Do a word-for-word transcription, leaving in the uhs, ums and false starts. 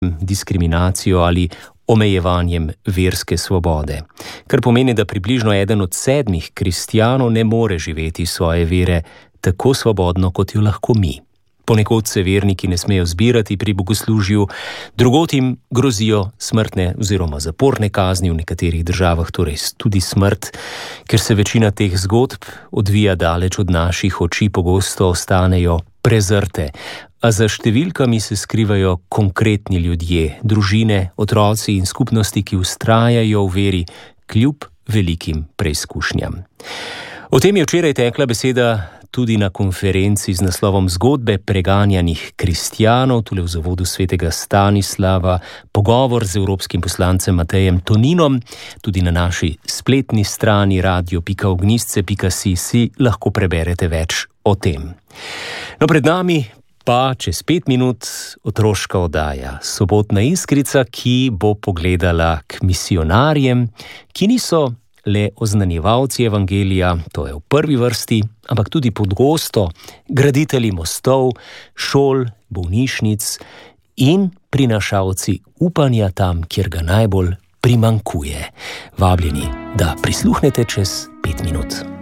diskriminacijo ali omejevanjem verske svobode. Kar pomeni, da približno eden od sedmih kristjanov ne more živeti svoje vere tako svobodno, kot jo lahko mi. Ponekod se verniki ne smejo zbirati pri bogoslužju, drugod jim grozijo smrtne oziroma zaporne kazni, v nekaterih državah torej tudi smrt, ker se večina teh zgodb odvija daleč od naših oči, pogosto ostanejo prezrte, a za številkami se skrivajo konkretni ljudje, družine, otroci in skupnosti, ki vztrajajo v veri kljub velikim preizkušnjam. O tem je včeraj tekla beseda tudi na konferenci z naslovom Zgodbe preganjanih kristjanov, tule v zavodu svetega Stanislava, pogovor z evropskim poslancem Matejem Toninom, tudi na naši spletni strani radio pika ognjišče pika si si lahko preberete več o tem. No, pred nami pa čez pet minut otroška oddaja, Sobotna iskrica, ki bo pogledala k misionarjem, ki niso le oznanjevalci evangelija, to je v prvi vrsti, ampak tudi pogosto graditelji mostov, šol, bolnišnic in prinašalci upanja tam, kjer ga najbolj primanjkuje. Vabljeni, da prisluhnete čez pet minut.